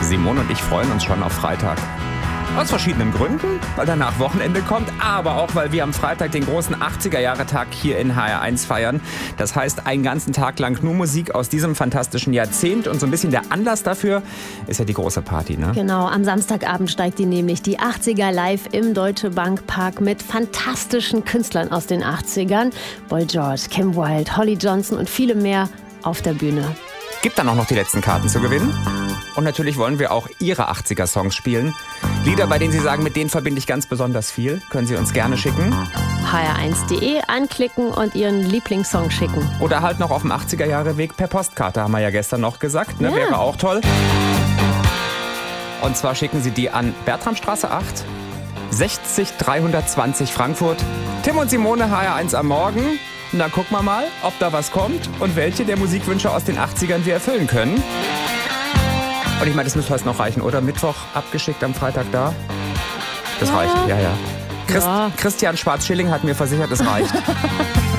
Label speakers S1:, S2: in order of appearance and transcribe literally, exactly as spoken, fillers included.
S1: Simone und ich freuen uns schon auf Freitag. Aus verschiedenen Gründen, weil danach Wochenende kommt, aber auch, weil wir am Freitag den großen achtziger-Jahre-Tag hier in H R eins feiern. Das heißt, einen ganzen Tag lang nur Musik aus diesem fantastischen Jahrzehnt. Und so ein bisschen der Anlass dafür ist ja die große Party, ne?
S2: Genau, am Samstagabend steigt die nämlich die achtziger live im Deutsche Bank Park mit fantastischen Künstlern aus den achtzigern. Boy George, Kim Wilde, Holly Johnson und viele mehr auf der Bühne.
S1: Gibt dann auch noch die letzten Karten zu gewinnen. Und natürlich wollen wir auch Ihre achtziger-Songs spielen. Lieder, bei denen Sie sagen, mit denen verbinde ich ganz besonders viel. Können Sie uns gerne schicken.
S2: H R eins punkt de anklicken und Ihren Lieblingssong schicken.
S1: Oder halt noch auf dem achtziger-Jahre-Weg per Postkarte, haben wir ja gestern noch gesagt. Ne?
S2: Ja.
S1: Wäre auch toll. Und zwar schicken Sie die an Bertramstraße acht, sechzig dreihundertzwanzig Frankfurt. Tim und Simone, H R eins am Morgen. Und dann gucken wir mal, ob da was kommt und welche der Musikwünsche aus den achtzigern wir erfüllen können. Und ich meine, das müsste heute noch reichen, oder? Mittwoch abgeschickt, am Freitag da? Das
S2: ja.
S1: reicht, ja, ja. Christ,
S2: ja.
S1: Christian Schwarz-Schilling hat mir versichert, es reicht.